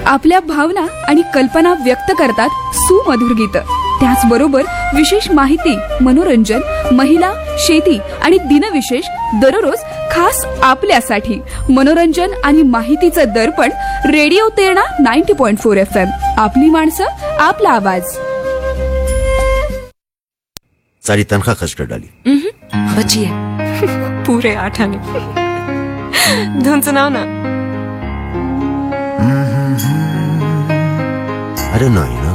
आपल्या भावना आणि कल्पना व्यक्त करतात सुमधुर गीत. त्याचबरोबर विशेष माहिती, मनोरंजन, महिला, शेती आणि दिनविशेष दररोज खास आपल्यासाठी. मनोरंजन आणि माहितीचं दर्पण रेडिओ तेरणा 90.4 FM. आपली माणसं, आपला आवाज. सारी तनख्वाह खर्च कर डाली. बची है पूरे 8 आने. धुन सुनाओ ना. अरे नहीं